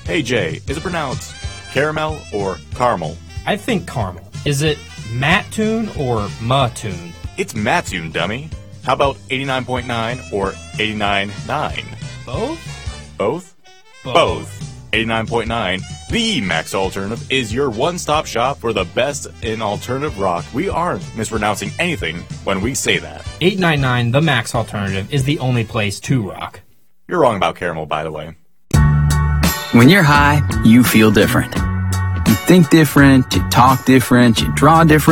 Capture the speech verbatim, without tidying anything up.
Hey Jay, is it pronounced caramel or caramel? I think caramel. Is it Mattoon or Ma-toon? It's Mattoon, dummy. How about eighty-nine point nine or eighty-nine point nine? Both? Both? Both. eighty-nine point nine, the Max Alternative, is your one-stop shop for the best in alternative rock. We aren't mispronouncing anything when we say that. eight ninety-nine, the Max Alternative, is the only place to rock. You're wrong about caramel, by the way. When you're high, you feel different. You think different, you talk different, you draw different.